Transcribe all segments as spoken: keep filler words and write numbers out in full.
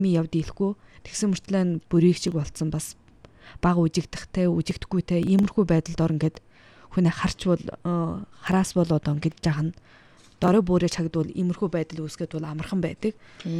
ми явд ийлэхгүй тэгсэн мөртлөө бүрийг шиг болцсон бас баг үжигдэхтэй үжигдэхгүйтэй иймэрхүү байдалд ор ингээд хүнээ харч бол хараас бол одоо ингэж жаахан дорой бүрээ чагдвал иймэрхүү байдал үүсгээд бол амархан байдаг.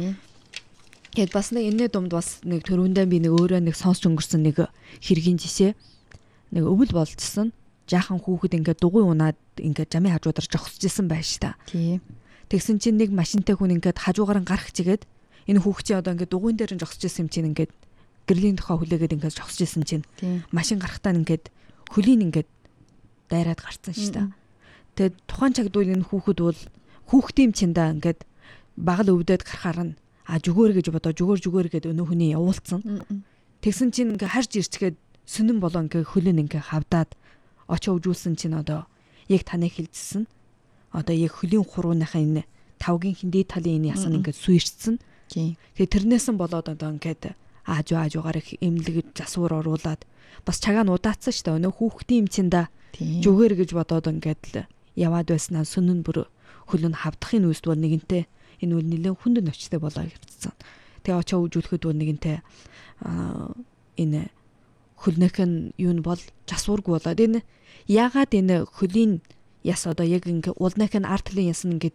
Тэгээд бас нэг энэний думд бас нэг төрөндөө би нэг өөрөө нэг сонсч өнгөрсөн нэг хэргийн жишээ нэг өвөл болжсэн жаахан хүүхэд ингээд дугуй унаад ингээд жамын хажуудаар жогсчихсан байж та. Тэгсэн чинь нэг машинтай хүн ингээд хажуугаар нь гарах чигээд энэ хүүхчийн одоо ингээд дугуйн дээр нь жогсчихсан юм чинь ингээд гэрлийн тухай хүлээгээд ингээд жогсчихсан чинь машин гарахтаа ингээд хөлийн ингээд дайраад гарцсан шүү дээ. Тэгээд тухайн чагдвал энэ хүүхэд бол хүүхдийн чиндаа ингээд багал өвдөд гарахаар нь а жүгөр гэж бодоо жүгөр жүгөр гэд өнөө хүний явуулсан. Тэгсэн чинь ингээ харж ирчгээд сүнэн болоо ингээ хөлөө ингээ хавдаад очоо үжүүлсэн чинь одоо яг таныг хилжсэн. Одоо яг хөлийн хурууныхаа энэ тавгийн хиндий талын энэ ясан ингээ сүйрчсэн. Тэгээ тэрнээсэн болоод одоо ингээд аажуу аажуугаар их эмнэлэг засвар оруулаад бас чагаа нь удаацсан шүү дээ. Өнөө хүүхдийн эмчиндаа жүгөр гэж бодоод ингээд л яваад байснаа сүнэн бүр хөлөө хавдахын үүсд бол нэгэнтээ энэ үл нэлээд хүнд нөчтэй болоо гэсэн. Тэгээ очоо үжүүлэхэд бол нэгэнтээ энэ хөлнөх нь юу нь бол жасуургүй болоод энэ яагаад энэ хөлийн яс одоо яг ингээ улнах нь арт талын яс нь ингээ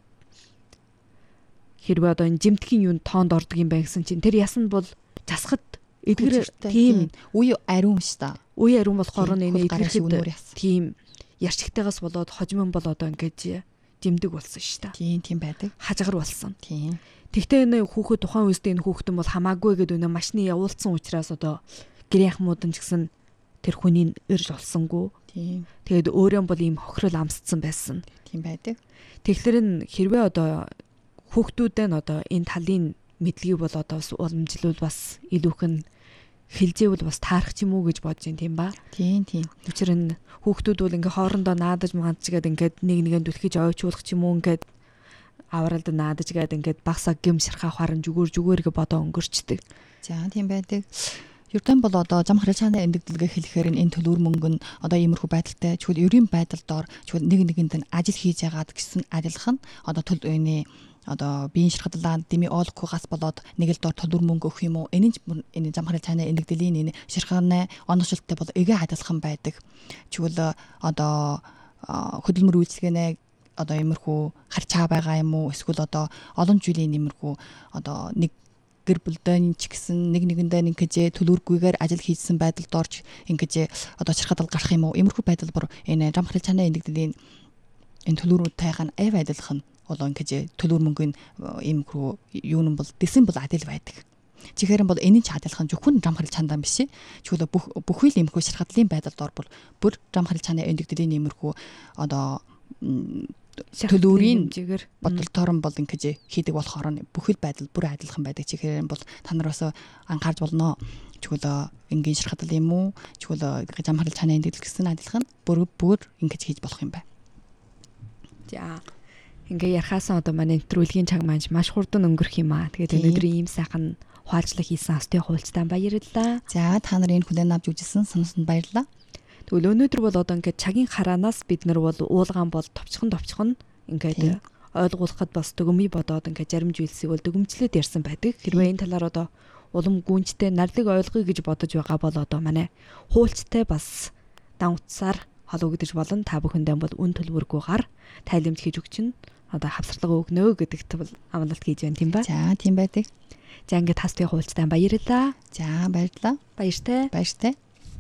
хэрвээ одоо энэ жимтгийн юу тоонд ордог юм байна гэсэн чинь тэр яс нь бол жасахад эдгэр тийм үе ариун ш та. Үе ариун болохоор энэ эдгэр тийм ярчигтайгаас болоод хожимон болоод ингээ дэмдэг болсон ш та. Тийм тийм байдаг. Хажгаар болсон. Тийм. Тэгтээ энэ хүүхэд тухайн үедээ энэ хүүхдэн бол хамаагүй гэдэг өнөө машины явуулсан учраас одоо гэрийн ахмуудан ч гэсэн тэр хүний ирж олсонгүй. Тийм. Тэгээд өөрөө бол ийм хохирол амсцсан байсан. Тийм байдаг. Тэгэхээр нь хэрвээ одоо хүүхдүүдээ нь одоо энэ талын мэдлэгийг бол одоо бас уламжлал бас илүүхэн хэлжээвэл бас таарах ч юм уу гэж бодож байна тийм ба. Тийм тийм. Учир нь хүүхдүүд бол ингээ хоорондоо наадаж маадчгээд ингээд нэг нэгэнд түлхэж ойчуулах ч юм уу ингээд авралд наадаж гээд ингээд багсаа гим шархаа харан жүгөр жүгөр гэ бодоо өнгөрчдөг. За тийм байдаг. Ердэн бол одоо зам харилцааны эндэгдэлгээ хэлэхээр энэ төлөөр мөнгө нь одоо иймэрхүү байдалтай чүл ерийн байдал доор чүл нэг нэгэнд нь ажил хийж яагаад гэсэн ажиллах нь одоо төл өний одоо биеийн ширхадлаа дими оолохгүйгаас болоод нэг л дор төлөөр мөнгө өгөх юм уу энэ энэ зам харилцааны эндэгдэлийн энэ ширхааны оношлттой бол эгэ адилхан байдаг. Чүл одоо хөдөлмөр үйлчлэгэнэ одоо иймэрхүү харчаа байгаа юм уу эсвэл одоо олон жилийн иймэрхүү одоо нэг гэр бүлдэн ч гэсэн нэг нэгэндээ ингэж төлөөргүйгээр ажил хийсэн байдалд орж ингэж одоо ширхадал гарах юм уу иймэрхүү байдал бүр энэ зам харилцааны эндэгдэлийн энэ төлөөрүүдтэйг нь ав адилхан болон гэж төлөөр мөнгөний иймэрхүү юу юм бол дэсэн бол адил байдаг. Чихээр нь бол энэ ч адилхан зөвхөн зам харилцаандаа биш. Чүлээ бүх бүхий л иймэрхүү ширхадлын байдалд ор бүр бүр зам харилцааны эндэгдэлийн иймэрхүү одоо төлөөрийн жигээр бодлолтоор нь бол ингэж хийдэг болохоор бүхэл байдал бүр адилхан байдаг. Чихээр нь бол та нараас анхаарч болно. Чүлээ энгийн ширхадал юм уу? Чүлээ зам харилцааны эндэгдэл гэсэн адилхан бүр бүр ингэж хийж болох юм байна. За ингээ ярахаасаа одоо манай нэвтрүүлгийн цаг маань маш хурдан өнгөрөх юм аа. Тэгээд өнөөдрийн ийм сайхан хуалцлах хийсэн астын хуульцтай баярлалаа. За та нарын хүлээн авч үзсэн сонсонд баярлалаа. Тэгвэл өнөөдөр бол одоо ингээ цагийн хараанаас бид нар бол уулгаан бол товчхон товчхон ингээд ойлгуулахад бас дүгмий бодоод ингээ зарим зүйлсийг бол дүгмжлээд ярьсан байдаг. Хэрвээ энэ талаар одоо улам гүнжтэй нарлыг ойлгоё гэж бодож байгаа бол одоо манай хуульцтай бас дан утсаар холбогдож болон та бүхэндээ бол үн төлбөргүйгээр тайлбарж хийж өгч нь одоо хавсарлага өгнө гэдэгт бол амлалт хийж байна тийм ба. За тийм байдаг. За ингээд хастын хуульцтай баярлалаа. За баярлалаа. Баяртай. Баяртай.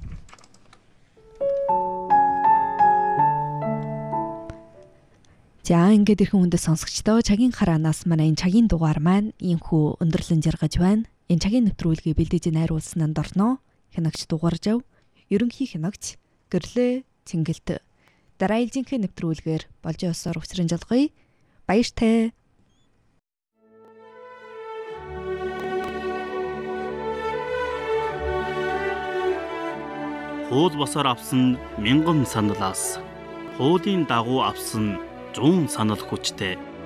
За ингээд ирхэн хүндэт сонсогчдоо цагийн хараанаас манай энэ цагийн дугаар маань ийхүү өндөрлөн жаргаж байна. Энэ цагийн нэвтрүүлгийг бэлдэж найруулсан анд орно. Хянагч дугааржав. Ерөнхий хянагч гэрлээ цэнгэлт. Дараа ээлжийнхээ нэвтрүүлгээр болж явсаар уцран жалгая. Баяртай. Хуул босоор авсан мянган саналаас хуулийн дагуу авсан зуун санал хүчтэй